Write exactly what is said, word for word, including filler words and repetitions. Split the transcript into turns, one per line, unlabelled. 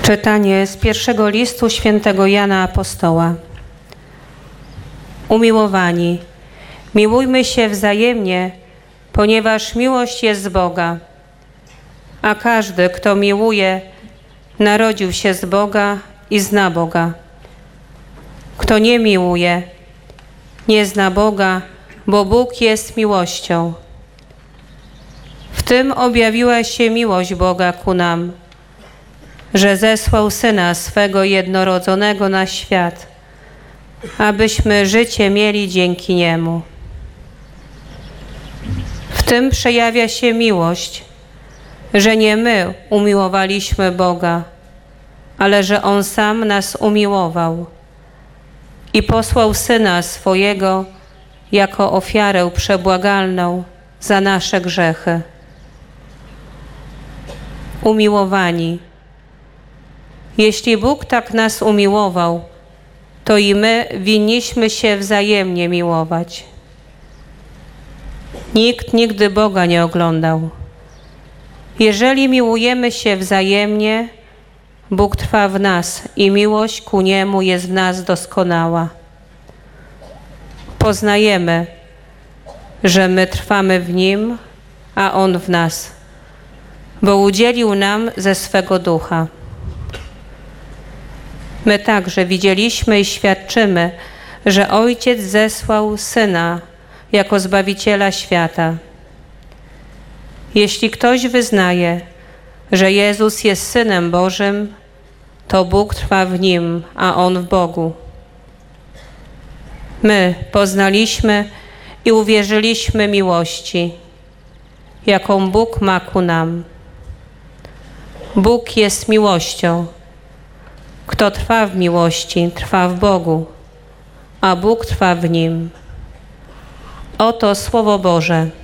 Czytanie z pierwszego listu świętego Jana Apostoła. Umiłowani, miłujmy się wzajemnie, ponieważ miłość jest z Boga. A każdy, kto miłuje, narodził się z Boga i zna Boga. Kto nie miłuje, nie zna Boga, bo Bóg jest miłością. W tym objawiła się miłość Boga ku nam, że zesłał Syna swego jednorodzonego na świat, abyśmy życie mieli dzięki Niemu. W tym przejawia się miłość, że nie my umiłowaliśmy Boga, ale że On sam nas umiłował i posłał Syna swojego jako ofiarę przebłagalną za nasze grzechy. Umiłowani, jeśli Bóg tak nas umiłował, to i my winniśmy się wzajemnie miłować. Nikt nigdy Boga nie oglądał. Jeżeli miłujemy się wzajemnie, Bóg trwa w nas i miłość ku Niemu jest w nas doskonała. Poznajemy, że my trwamy w Nim, a On w nas, bo udzielił nam ze swego Ducha. My także widzieliśmy i świadczymy, że Ojciec zesłał Syna jako Zbawiciela świata. Jeśli ktoś wyznaje, że Jezus jest Synem Bożym, to Bóg trwa w Nim, a On w Bogu. My poznaliśmy i uwierzyliśmy miłości, jaką Bóg ma ku nam. Bóg jest miłością. Kto trwa w miłości, trwa w Bogu, a Bóg trwa w Nim. Oto Słowo Boże.